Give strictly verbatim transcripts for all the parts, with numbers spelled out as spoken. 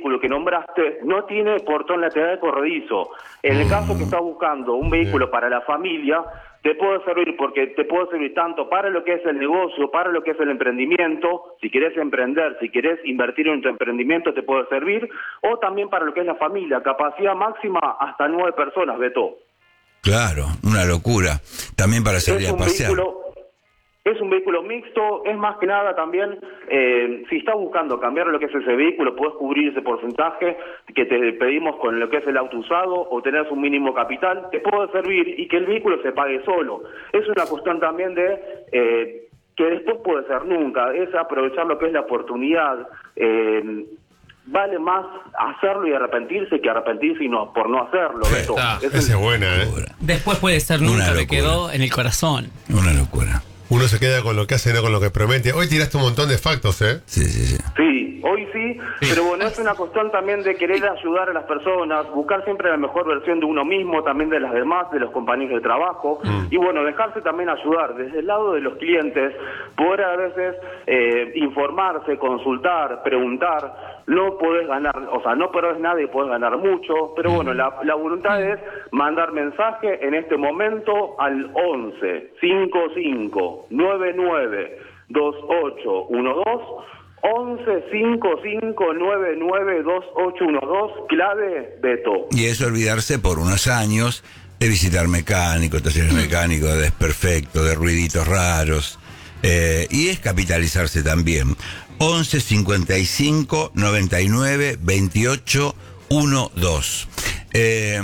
vehículo que nombraste no tiene portón lateral corredizo. En el caso que estás buscando un vehículo para la familia, te puede servir porque te puede servir tanto para lo que es el negocio, para lo que es el emprendimiento, si querés emprender, si querés invertir en tu emprendimiento te puede servir, o también para lo que es la familia, capacidad máxima hasta nueve personas, Beto. Claro, una locura. También para salir Es a un pasear. vehículo, es un vehículo mixto, es más que nada también, eh, si estás buscando cambiar lo que es ese vehículo, puedes cubrir ese porcentaje que te pedimos con lo que es el auto usado o tenés un mínimo capital, te puede servir y que el vehículo se pague solo. Es una cuestión también de eh, que después puede ser nunca, es aprovechar lo que es la oportunidad. Eh, vale más hacerlo y arrepentirse que arrepentirse y no por no hacerlo. Sí, Beto. está. Es Esa un- es buena, ¿eh? Después puede ser nunca, Una me locura. quedó en el corazón. Una locura. Uno se queda con lo que hace, no con lo que promete. Hoy tiraste un montón de factos, ¿eh? Sí, sí, sí. Sí, hoy sí, pero bueno, es una cuestión también de querer ayudar a las personas, buscar siempre la mejor versión de uno mismo, también de las demás, de los compañeros de trabajo, Mm. y bueno, dejarse también ayudar desde el lado de los clientes, poder a veces eh, informarse, consultar, preguntar, no podés ganar, o sea, no perdés nada y podés ganar mucho, pero bueno, la, la voluntad es mandar mensaje en este momento al once cincuenta y cinco noventa y nueve veintiocho doce, once cincuenta y cinco noventa y nueve veintiocho doce, clave Beto. Y eso olvidarse por unos años de visitar mecánicos, talleres mecánicos, de desperfectos, de ruiditos raros. Eh, y es capitalizarse también. once cincuenta y cinco noventa y nueve veintiocho doce. Eh,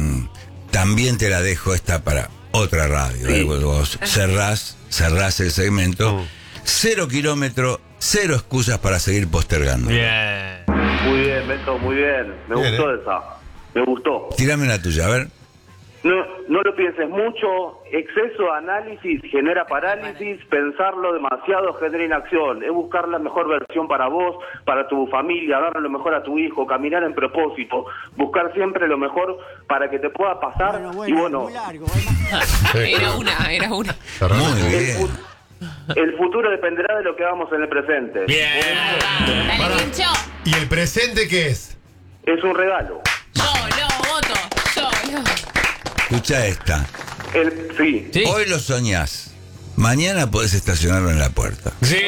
también te la dejo esta para otra radio. Sí. Eh, vos cerrás, cerrás el segmento. Mm. Cero kilómetro, cero excusas para seguir postergando. Bien. Muy bien, Beto, muy bien. Me Bien, gustó ¿eh? esa. Me gustó. Tírame la tuya, a ver. No, no lo pienses mucho. Exceso de análisis genera parálisis. Pensarlo demasiado genera inacción. Es buscar la mejor versión para vos, para tu familia, darle lo mejor a tu hijo, caminar en propósito, buscar siempre lo mejor para que te pueda pasar. Bueno, y bueno, bueno, muy largo. Era una, era una. Muy el, bien. fu- el futuro dependerá de lo que hagamos en el presente. Bien. Dale, Vincho. ¿Y el presente qué es? Es un regalo. Yo lo voto. Yo lo. Escucha esta. El, sí. Sí. Hoy lo soñás. Mañana podés estacionarlo en la puerta. Sí.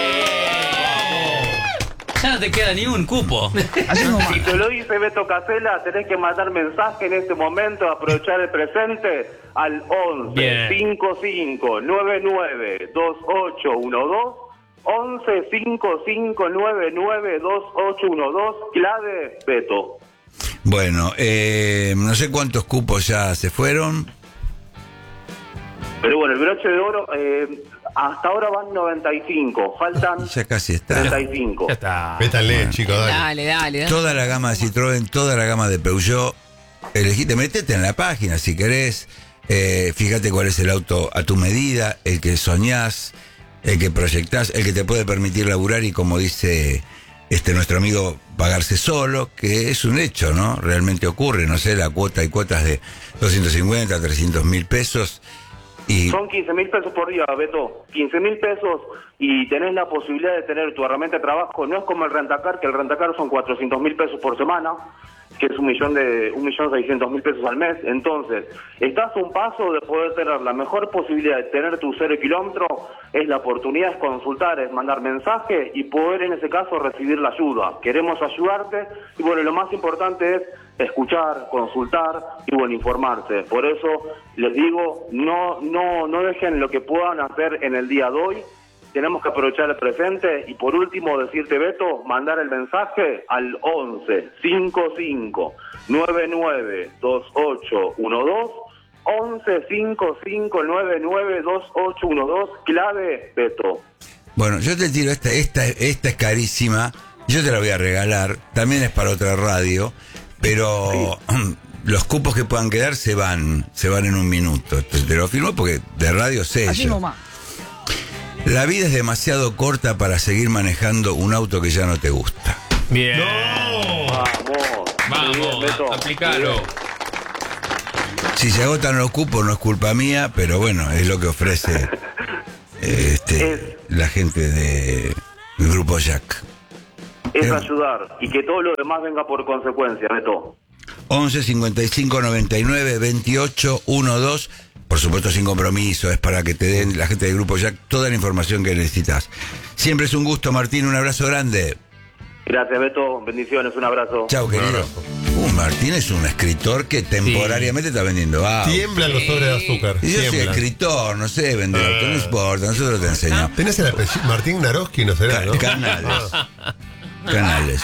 Ya no te queda ni un cupo. Si te lo dice Beto Casella, tenés que mandar mensaje en este momento, aprovechar el presente al once Bien. cincuenta y cinco noventa y nueve veintiocho doce, once cincuenta y cinco noventa y nueve veintiocho doce, clave Beto. Bueno, eh, no sé cuántos cupos ya se fueron. Pero bueno, el broche de oro, eh, hasta ahora van noventa y cinco, faltan Ya casi está. treinta y cinco. Ya está. Métanle, chicos, dale. Dale, dale, dale. Toda la gama de Citroën, toda la gama de Peugeot. Elegite, metete en la página si querés. Eh, fíjate cuál es el auto a tu medida, el que soñás, el que proyectás, el que te puede permitir laburar y, como dice este nuestro amigo, pagarse solo, que es un hecho, ¿no? Realmente ocurre, no sé, la cuota, hay cuotas de doscientos cincuenta, trescientos mil pesos. Y Son quince mil pesos por día, Beto. quince mil pesos y tenés la posibilidad de tener tu herramienta de trabajo. No es como el rentacar, que el rentacar son cuatrocientos mil pesos por semana, que es un millón de un millón seiscientos mil pesos al mes. Entonces, estás a un paso de poder tener la mejor posibilidad de tener tu cero kilómetro. Es la oportunidad, es consultar, es mandar mensaje y poder en ese caso recibir la ayuda. Queremos ayudarte y bueno, lo más importante es escuchar, consultar y bueno, informarse. Por eso les digo, no, no, no dejen lo que puedan hacer en el día de hoy. Tenemos que aprovechar el presente y por último decirte, Beto, mandar el mensaje al once cincuenta y cinco noventa y nueve veintiocho doce, once cincuenta y cinco noventa y nueve veintiocho doce, clave Beto. bueno, yo te tiro esta, esta, esta es carísima, yo te la voy a regalar, también es para otra radio, pero los cupos que puedan quedar se van, se van en un minuto. Te, te lo firmo porque de radio sé Así yo. nomás. La vida es demasiado corta para seguir manejando un auto que ya no te gusta. Bien. Vamos. Muy bien, Vamos, Beto. aplicalo. Muy bien. Si se agotan los cupos no es culpa mía, pero bueno, es lo que ofrece eh, este, Es- la gente de- del grupo Jack. es Eh. ayudar y que todo lo demás venga por consecuencia, Beto. once cincuenta y cinco noventa y nueve veintiocho doce. Por supuesto, sin compromiso, es para que te den la gente del Grupo Jack toda la información que necesitas. Siempre es un gusto, Martín, un abrazo grande. Gracias, Beto. Bendiciones, un abrazo. Chau, querido. Uh, Martín es un escritor que temporariamente está vendiendo autos. Tiemblan los sobres de azúcar. Y yo soy tiemblan. escritor, no sé vender Ah. autos, no importa, nosotros te enseñamos. Tenés el apellido Martín Naroski, ¿no será? Ca- ¿no? Canales. Ah. Canales.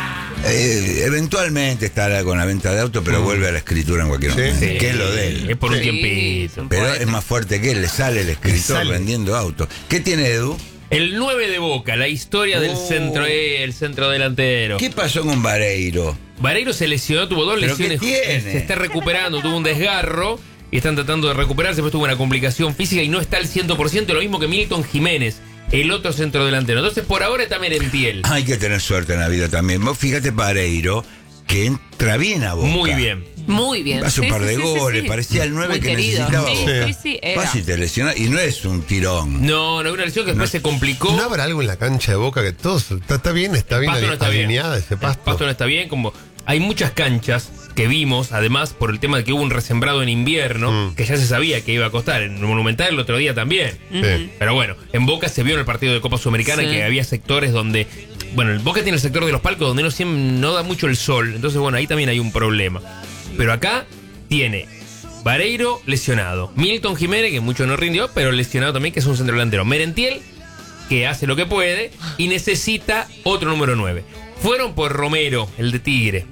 Eh, eventualmente estará con la venta de autos, pero vuelve a la escritura en cualquier Sí. momento. Sí. Que es lo de Es él. por un Sí, tiempito. un Pero poeta. es más fuerte que él, le sale el escritor sale. vendiendo autos. ¿Qué tiene Edu? El nueve de Boca, la historia del Oh. centro, eh, el centro delantero. ¿Qué pasó con Vareiro? Vareiro se lesionó, tuvo dos ¿Pero qué lesiones. tiene? Se está recuperando, tuvo un desgarro y están tratando de recuperarse, después tuvo una complicación física y no está al cien por ciento, lo mismo que Milton Jiménez, el otro centro delantero. Entonces, por ahora está Merentiel. Hay que tener suerte en la vida también. Vos fíjate Vareiro, que entra bien a Boca. Muy bien. Muy bien. Hace un Sí, par sí, de sí, sí, goles, sí. parecía el nueve Muy que querido. necesitaba Sí, Boca. sí, sí, era. Vas y te lesiona y no es un tirón. No, no, una lesión que después se complicó. ¿No habrá algo en la cancha de Boca que todo está, está bien, está bien Pasto no está bien. alineada ese El pasto? pasto no está bien, como hay muchas canchas que vimos, además por el tema de que hubo un resembrado en invierno, Mm. que ya se sabía que iba a costar. En el Monumental el otro día también. Sí. Pero bueno, en Boca se vio en el partido de Copa Sudamericana Sí. que había sectores donde, bueno, el Boca tiene el sector de los palcos donde no, siempre, no da mucho el sol, entonces bueno, ahí también hay un problema. Pero acá tiene Vareiro lesionado, Milton Jiménez, que mucho no rindió, pero lesionado también, que es un centro delantero, Merentiel, que hace lo que puede y necesita otro número nueve. Fueron por Romero, el de Tigre.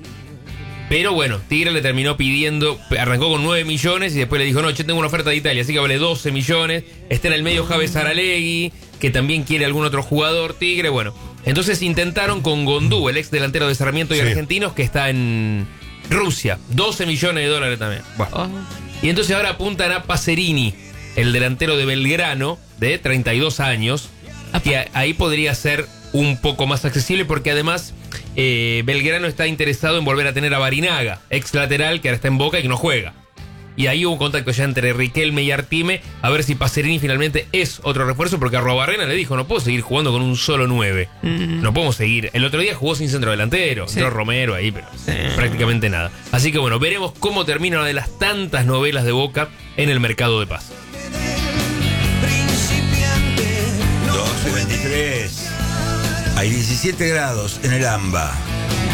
Pero bueno, Tigre le terminó pidiendo, arrancó con nueve millones y después le dijo, no, yo tengo una oferta de Italia, así que vale doce millones. Está en el medio Javes Saralegui, que también quiere algún otro jugador, Tigre, bueno. Entonces intentaron con Gondú, el ex delantero de Sarmiento y Sí. Argentinos, que está en Rusia, doce millones de dólares también. Bueno. Oh. Y entonces ahora apuntan a Pacerini, el delantero de Belgrano, de treinta y dos años, que a- ahí podría ser un poco más accesible porque además eh, Belgrano está interesado en volver a tener a Barinaga, ex lateral que ahora está en Boca y que no juega. Y ahí hubo un contacto ya entre Riquelme y Artime a ver si Pacerini finalmente es otro refuerzo porque a Arruabarrena le dijo, no puedo seguir jugando con un solo nueve. No podemos seguir. El otro día jugó sin centro delantero, Sí. entró Romero ahí, pero prácticamente nada. Así que bueno, veremos cómo termina una de las tantas novelas de Boca en el mercado de pases. doce veintitrés. Hay diecisiete grados en el AMBA.